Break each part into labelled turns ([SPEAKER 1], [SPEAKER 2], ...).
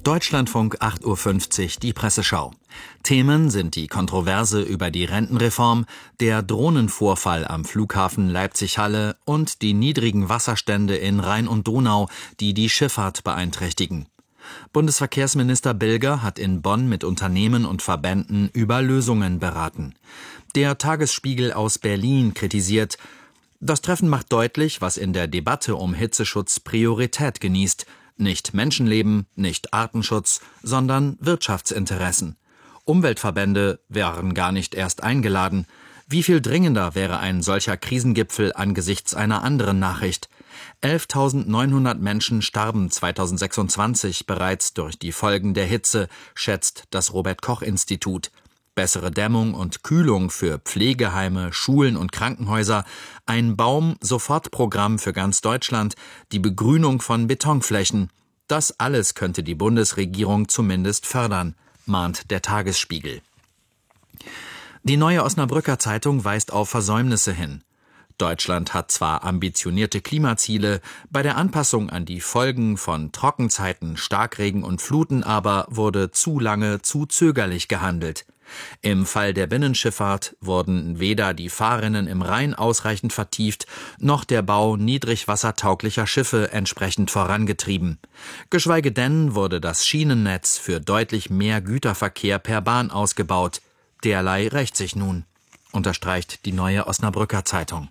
[SPEAKER 1] Deutschlandfunk 8:50 Uhr, die Presseschau. Themen sind die Kontroverse über die Rentenreform, der Drohnenvorfall am Flughafen Leipzig-Halle und die niedrigen Wasserstände in Rhein und Donau, die die Schifffahrt beeinträchtigen. Bundesverkehrsminister Bilger hat in Bonn mit Unternehmen und Verbänden über Lösungen beraten. Der Tagesspiegel aus Berlin kritisiert: Das Treffen macht deutlich, was in der Debatte um Hitzeschutz Priorität genießt. Nicht Menschenleben, nicht Artenschutz, sondern Wirtschaftsinteressen. Umweltverbände wären gar nicht erst eingeladen. Wie viel dringender wäre ein solcher Krisengipfel angesichts einer anderen Nachricht? 11.900 Menschen starben 2026 bereits durch die Folgen der Hitze, schätzt das Robert-Koch-Institut. Bessere Dämmung und Kühlung für Pflegeheime, Schulen und Krankenhäuser, ein Baum-Sofortprogramm für ganz Deutschland, die Begrünung von Betonflächen. Das alles könnte die Bundesregierung zumindest fördern, mahnt der Tagesspiegel. Die Neue Osnabrücker Zeitung weist auf Versäumnisse hin. Deutschland hat zwar ambitionierte Klimaziele, bei der Anpassung an die Folgen von Trockenzeiten, Starkregen und Fluten aber wurde zu lange zu zögerlich gehandelt. Im Fall der Binnenschifffahrt wurden weder die Fahrrinnen im Rhein ausreichend vertieft, noch der Bau niedrigwassertauglicher Schiffe entsprechend vorangetrieben. Geschweige denn wurde das Schienennetz für deutlich mehr Güterverkehr per Bahn ausgebaut. Derlei rächt sich nun, unterstreicht die Neue Osnabrücker Zeitung.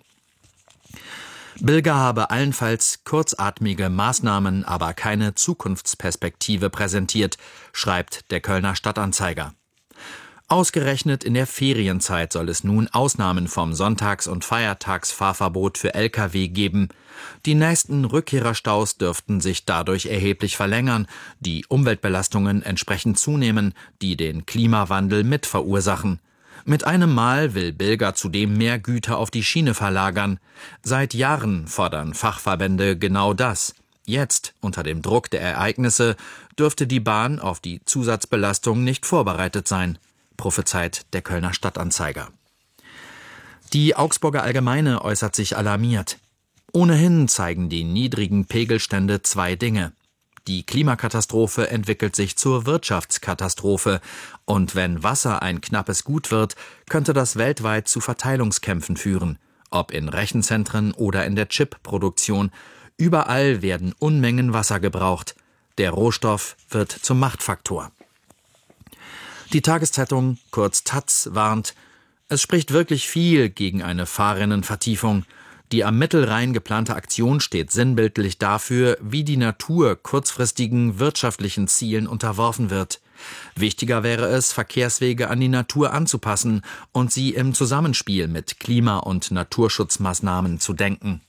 [SPEAKER 1] Bilger habe allenfalls kurzatmige Maßnahmen, aber keine Zukunftsperspektive präsentiert, schreibt der Kölner Stadtanzeiger. Ausgerechnet in der Ferienzeit soll es nun Ausnahmen vom Sonntags- und Feiertagsfahrverbot für Lkw geben. Die nächsten Rückkehrerstaus dürften sich dadurch erheblich verlängern, die Umweltbelastungen entsprechend zunehmen, die den Klimawandel mit verursachen. Mit einem Mal will Bilger zudem mehr Güter auf die Schiene verlagern. Seit Jahren fordern Fachverbände genau das. Jetzt, unter dem Druck der Ereignisse, dürfte die Bahn auf die Zusatzbelastung nicht vorbereitet sein, prophezeit der Kölner Stadtanzeiger. Die Augsburger Allgemeine äußert sich alarmiert. Ohnehin zeigen die niedrigen Pegelstände zwei Dinge. Die Klimakatastrophe entwickelt sich zur Wirtschaftskatastrophe, und wenn Wasser ein knappes Gut wird, könnte das weltweit zu Verteilungskämpfen führen, ob in Rechenzentren oder in der Chip-Produktion. Überall werden Unmengen Wasser gebraucht. Der Rohstoff wird zum Machtfaktor. Die Tageszeitung, kurz taz, warnt: Es spricht wirklich viel gegen eine Fahrrinnenvertiefung. Die am Mittelrhein geplante Aktion steht sinnbildlich dafür, wie die Natur kurzfristigen wirtschaftlichen Zielen unterworfen wird. Wichtiger wäre es, Verkehrswege an die Natur anzupassen und sie im Zusammenspiel mit Klima- und Naturschutzmaßnahmen zu denken.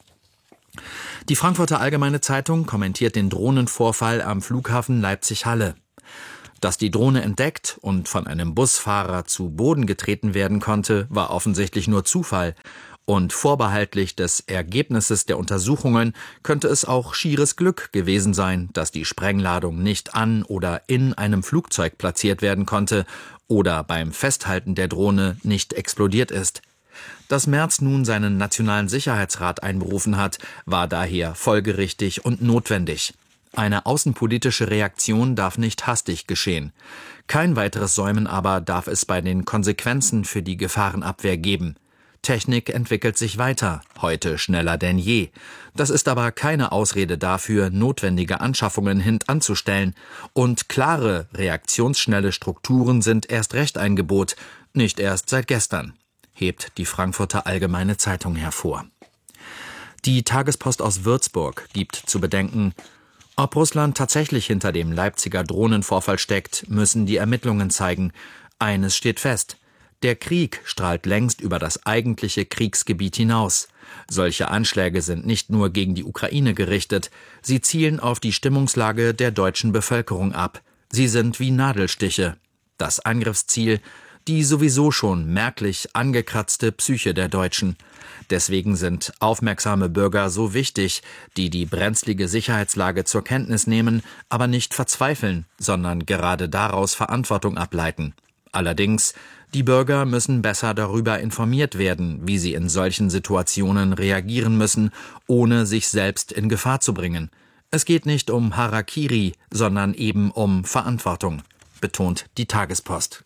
[SPEAKER 1] Die Frankfurter Allgemeine Zeitung kommentiert den Drohnenvorfall am Flughafen Leipzig-Halle. Dass die Drohne entdeckt und von einem Busfahrer zu Boden getreten werden konnte, war offensichtlich nur Zufall. Und vorbehaltlich des Ergebnisses der Untersuchungen könnte es auch schieres Glück gewesen sein, dass die Sprengladung nicht an oder in einem Flugzeug platziert werden konnte oder beim Festhalten der Drohne nicht explodiert ist. Dass Merz nun seinen Nationalen Sicherheitsrat einberufen hat, war daher folgerichtig und notwendig. Eine außenpolitische Reaktion darf nicht hastig geschehen. Kein weiteres Säumen aber darf es bei den Konsequenzen für die Gefahrenabwehr geben. Technik entwickelt sich weiter, heute schneller denn je. Das ist aber keine Ausrede dafür, notwendige Anschaffungen hintanzustellen. Und klare, reaktionsschnelle Strukturen sind erst recht ein Gebot, nicht erst seit gestern, hebt die Frankfurter Allgemeine Zeitung hervor. Die Tagespost aus Würzburg gibt zu bedenken: Ob Russland tatsächlich hinter dem Leipziger Drohnenvorfall steckt, müssen die Ermittlungen zeigen. Eines steht fest: Der Krieg strahlt längst über das eigentliche Kriegsgebiet hinaus. Solche Anschläge sind nicht nur gegen die Ukraine gerichtet, sie zielen auf die Stimmungslage der deutschen Bevölkerung ab. Sie sind wie Nadelstiche. Das Angriffsziel: die sowieso schon merklich angekratzte Psyche der Deutschen. Deswegen sind aufmerksame Bürger so wichtig, die die brenzlige Sicherheitslage zur Kenntnis nehmen, aber nicht verzweifeln, sondern gerade daraus Verantwortung ableiten. Allerdings, die Bürger müssen besser darüber informiert werden, wie sie in solchen Situationen reagieren müssen, ohne sich selbst in Gefahr zu bringen. Es geht nicht um Harakiri, sondern eben um Verantwortung, betont die Tagespost.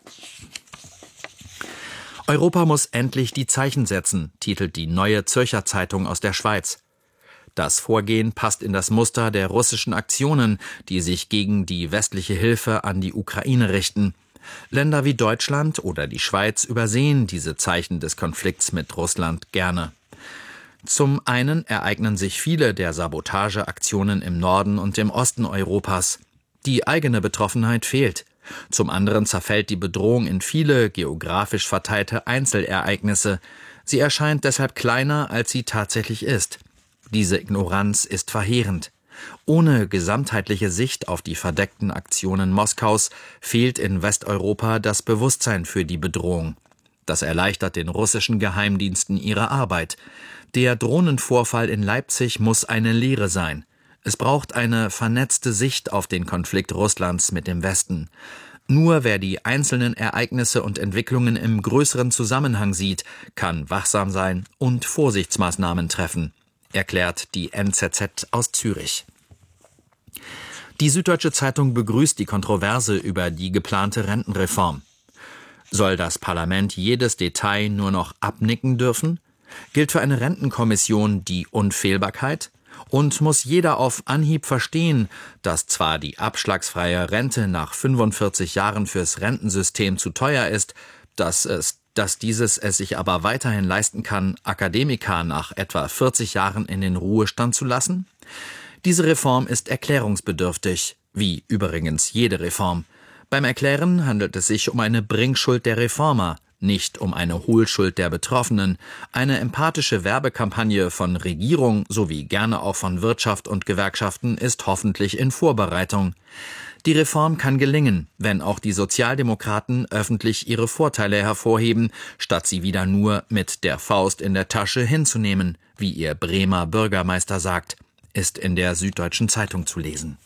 [SPEAKER 1] Europa muss endlich die Zeichen setzen, titelt die Neue Zürcher Zeitung aus der Schweiz. Das Vorgehen passt in das Muster der russischen Aktionen, die sich gegen die westliche Hilfe an die Ukraine richten. Länder wie Deutschland oder die Schweiz übersehen diese Zeichen des Konflikts mit Russland gerne. Zum einen ereignen sich viele der Sabotageaktionen im Norden und im Osten Europas. Die eigene Betroffenheit fehlt. Zum anderen zerfällt die Bedrohung in viele geografisch verteilte Einzelereignisse. Sie erscheint deshalb kleiner, als sie tatsächlich ist. Diese Ignoranz ist verheerend. Ohne gesamtheitliche Sicht auf die verdeckten Aktionen Moskaus fehlt in Westeuropa das Bewusstsein für die Bedrohung. Das erleichtert den russischen Geheimdiensten ihre Arbeit. Der Drohnenvorfall in Leipzig muss eine Lehre sein. Es braucht eine vernetzte Sicht auf den Konflikt Russlands mit dem Westen. Nur wer die einzelnen Ereignisse und Entwicklungen im größeren Zusammenhang sieht, kann wachsam sein und Vorsichtsmaßnahmen treffen, erklärt die NZZ aus Zürich. Die Süddeutsche Zeitung begrüßt die Kontroverse über die geplante Rentenreform. Soll das Parlament jedes Detail nur noch abnicken dürfen? Gilt für eine Rentenkommission die Unfehlbarkeit? Und muss jeder auf Anhieb verstehen, dass zwar die abschlagsfreie Rente nach 45 Jahren fürs Rentensystem zu teuer ist, dass dieses es sich aber weiterhin leisten kann, Akademiker nach etwa 40 Jahren in den Ruhestand zu lassen? Diese Reform ist erklärungsbedürftig, wie übrigens jede Reform. Beim Erklären handelt es sich um eine Bringschuld der Reformer, nicht um eine Hohlschuld der Betroffenen. Eine empathische Werbekampagne von Regierung sowie gerne auch von Wirtschaft und Gewerkschaften ist hoffentlich in Vorbereitung. Die Reform kann gelingen, wenn auch die Sozialdemokraten öffentlich ihre Vorteile hervorheben, statt sie wieder nur mit der Faust in der Tasche hinzunehmen, wie ihr Bremer Bürgermeister sagt, ist in der Süddeutschen Zeitung zu lesen.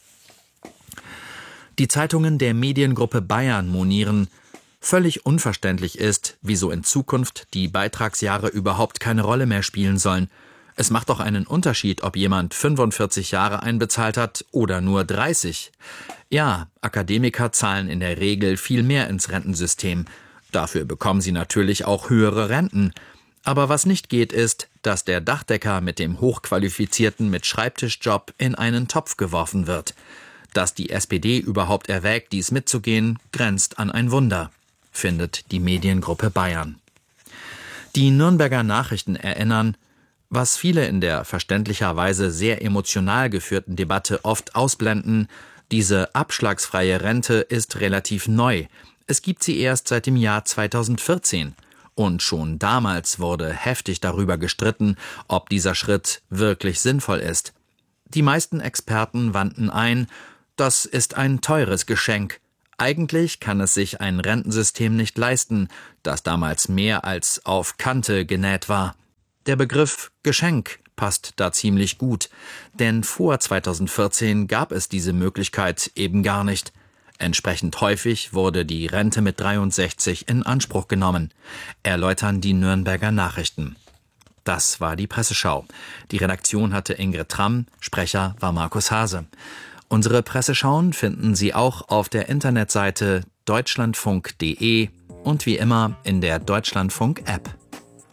[SPEAKER 1] Die Zeitungen der Mediengruppe Bayern monieren, völlig unverständlich ist, wieso in Zukunft die Beitragsjahre überhaupt keine Rolle mehr spielen sollen. Es macht doch einen Unterschied, ob jemand 45 Jahre einbezahlt hat oder nur 30. Ja, Akademiker zahlen in der Regel viel mehr ins Rentensystem. Dafür bekommen sie natürlich auch höhere Renten. Aber was nicht geht, ist, dass der Dachdecker mit dem Hochqualifizierten mit Schreibtischjob in einen Topf geworfen wird. Dass die SPD überhaupt erwägt, dies mitzugehen, grenzt an ein Wunder, findet die Mediengruppe Bayern. Die Nürnberger Nachrichten erinnern, was viele in der verständlicherweise sehr emotional geführten Debatte oft ausblenden, diese abschlagsfreie Rente ist relativ neu. Es gibt sie erst seit dem Jahr 2014. Und schon damals wurde heftig darüber gestritten, ob dieser Schritt wirklich sinnvoll ist. Die meisten Experten wandten ein, das ist ein teures Geschenk. Eigentlich kann es sich ein Rentensystem nicht leisten, das damals mehr als auf Kante genäht war. Der Begriff Geschenk passt da ziemlich gut, denn vor 2014 gab es diese Möglichkeit eben gar nicht. Entsprechend häufig wurde die Rente mit 63 in Anspruch genommen, erläutern die Nürnberger Nachrichten. Das war die Presseschau. Die Redaktion hatte Ingrid Tramm, Sprecher war Markus Hase. Unsere Presseschauen finden Sie auch auf der Internetseite deutschlandfunk.de und wie immer in der Deutschlandfunk-App.